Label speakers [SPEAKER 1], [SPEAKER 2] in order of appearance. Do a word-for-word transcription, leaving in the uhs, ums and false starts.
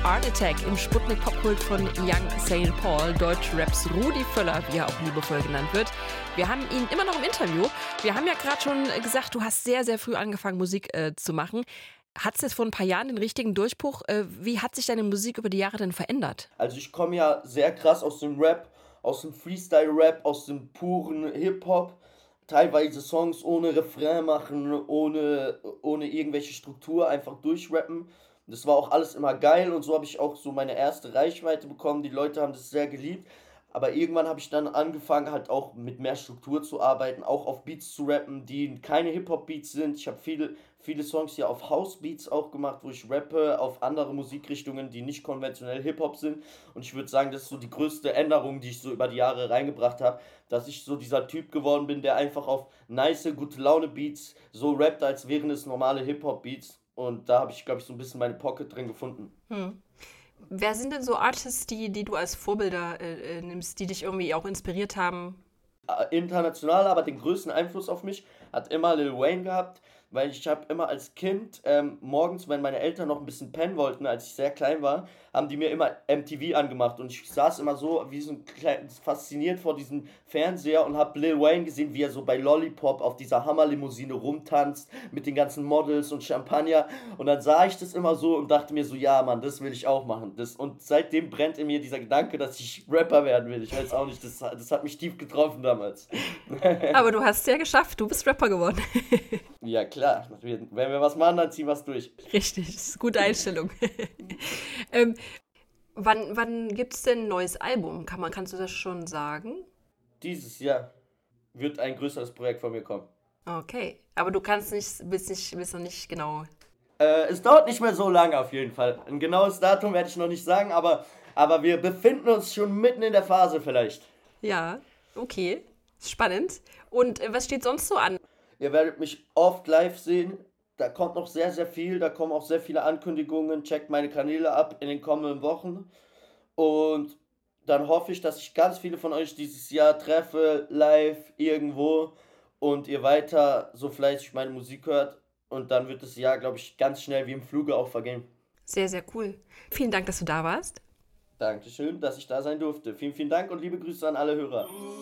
[SPEAKER 1] Art Attack im Sputnik Popkult von Young Saint Paul, Deutsch-Raps Rudi Völler, wie er auch liebevoll genannt wird. Wir haben ihn immer noch im Interview. Wir haben ja gerade schon gesagt, du hast sehr, sehr früh angefangen, Musik äh, zu machen. Hat es jetzt vor ein paar Jahren den richtigen Durchbruch? Äh, wie hat sich deine Musik über die Jahre denn verändert?
[SPEAKER 2] Also ich komme ja sehr krass aus dem Rap, aus dem Freestyle-Rap, aus dem puren Hip-Hop. Teilweise Songs ohne Refrain machen, ohne, ohne irgendwelche Struktur, einfach durchrappen. Das war auch alles immer geil und so habe ich auch so meine erste Reichweite bekommen. Die Leute haben das sehr geliebt. Aber irgendwann habe ich dann angefangen, halt auch mit mehr Struktur zu arbeiten, auch auf Beats zu rappen, die keine Hip-Hop-Beats sind. Ich habe viele, viele Songs hier auf House-Beats auch gemacht, wo ich rappe, auf andere Musikrichtungen, die nicht konventionell Hip-Hop sind. Und ich würde sagen, das ist so die größte Änderung, die ich so über die Jahre reingebracht habe, dass ich so dieser Typ geworden bin, der einfach auf nice, gute Laune-Beats so rappt, als wären es normale Hip-Hop-Beats. Und da habe ich, glaube ich, so ein bisschen meine Pocket drin gefunden.
[SPEAKER 1] Hm. Wer sind denn so Artists, die, die du als Vorbilder äh, nimmst, die dich irgendwie auch inspiriert haben?
[SPEAKER 2] Äh, International, aber den größten Einfluss auf mich hat immer Lil Wayne gehabt, weil ich habe immer als Kind ähm, morgens, wenn meine Eltern noch ein bisschen pennen wollten, als ich sehr klein war, haben die mir immer M T V angemacht und ich saß immer so wie so ein kleines, fasziniert vor diesem Fernseher und habe Lil Wayne gesehen, wie er so bei Lollipop auf dieser Hammerlimousine rumtanzt mit den ganzen Models und Champagner und dann sah ich das immer so und dachte mir so, ja Mann, das will ich auch machen. Das, und seitdem brennt in mir dieser Gedanke, dass ich Rapper werden will. Ich weiß auch nicht, das, das hat mich tief getroffen damals.
[SPEAKER 1] Aber du hast es ja geschafft, du bist Rapper geworden.
[SPEAKER 2] Ja, klar. Wenn wir was machen, dann ziehen wir es durch.
[SPEAKER 1] Richtig, das ist eine gute Einstellung. ähm, wann wann gibt es denn ein neues Album? Kann man, kannst du das schon sagen?
[SPEAKER 2] Dieses Jahr wird ein größeres Projekt von mir kommen.
[SPEAKER 1] Okay, aber du kannst nicht, bist nicht, bist noch nicht genau.
[SPEAKER 2] Äh, es dauert nicht mehr so lange auf jeden Fall. Ein genaues Datum werde ich noch nicht sagen, aber, aber wir befinden uns schon mitten in der Phase vielleicht.
[SPEAKER 1] Ja, okay, spannend. Und äh, was steht sonst so an?
[SPEAKER 2] Ihr werdet mich oft live sehen. Da kommt noch sehr, sehr viel. Da kommen auch sehr viele Ankündigungen. Checkt meine Kanäle ab in den kommenden Wochen. Und dann hoffe ich, dass ich ganz viele von euch dieses Jahr treffe, live, irgendwo. Und ihr weiter so fleißig meine Musik hört. Und dann wird das Jahr, glaube ich, ganz schnell wie im Fluge auch vergehen.
[SPEAKER 1] Sehr, sehr cool. Vielen Dank, dass du da warst.
[SPEAKER 2] Dankeschön, dass ich da sein durfte. Vielen, vielen Dank und liebe Grüße an alle Hörer.